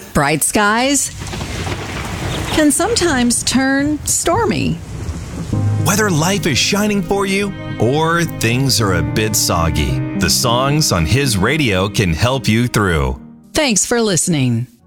Bright skies can sometimes turn stormy. Whether life is shining for you or things are a bit soggy, the songs on His radio can help you through. Thanks for listening.